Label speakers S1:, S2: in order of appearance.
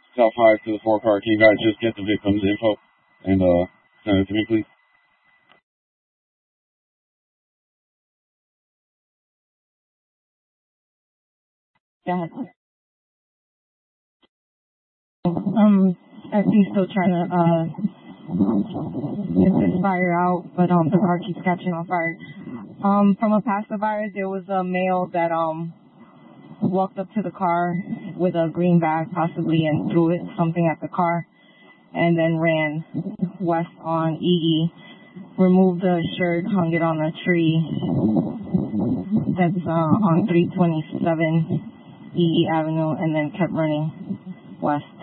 S1: South 5 to the 4 car. Can you guys just get the victim's info and send it to me, please?
S2: Yeah. SC's still trying to get this fire out, but the car keeps catching on fire. From a passerby, there was a male that walked up to the car with a green bag possibly and threw something at the car and then ran west on EE, removed the shirt, hung it on a tree that's on 327 EE Avenue, and then kept running west.